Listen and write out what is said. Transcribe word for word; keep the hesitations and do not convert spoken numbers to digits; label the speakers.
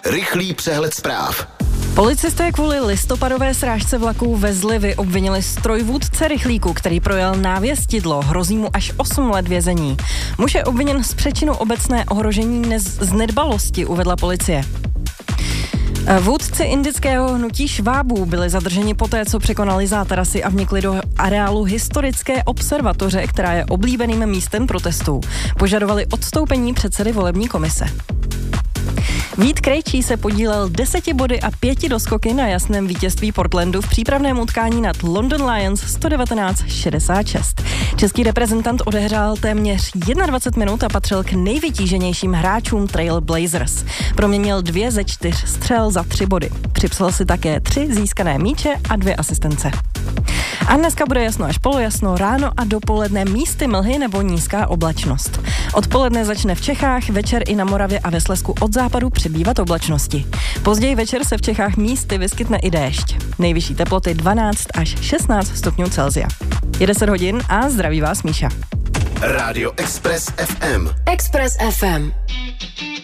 Speaker 1: Rychlý přehled zpráv.
Speaker 2: Policisté kvůli listopadové srážce vlaků ve Zlivy obvinili strojvůdce rychlíku, který projel návěstidlo. Hrozí mu až osm let vězení. Muž je obviněn z přečinu obecné ohrožení nez- z nedbalosti, uvedla policie. Vůdci indického hnutí švábů byli zadrženi poté, co překonali zátarasy a vnikli do areálu historické observatoře, která je oblíbeným místem protestů. Požadovali odstoupení předsedy volební komise. Vít Krejčí se podílel deseti body a pěti doskoky na jasném vítězství Portlandu v přípravném utkání nad London Lions sto devatenáct šedesát šest. Český reprezentant odehrál téměř dvacet jedna minut a patřil k nejvytíženějším hráčům Trail Blazers. Proměnil dvě ze čtyř střel za tři body. Připsal si také tři získané míče a dvě asistence. A dneska bude jasno až polojasno, ráno a dopoledne místy mlhy nebo nízká oblačnost. Odpoledne začne v Čechách, večer i na Moravě a ve Slezsku od západu přibývat oblačnosti. Později večer se v Čechách místy vyskytne i déšť. Nejvyšší teploty dvanáct až šestnáct stupňů Celsia. Je deset hodin a zdraví vás Míša.
Speaker 1: Rádio Express ef em.
Speaker 3: Express ef em.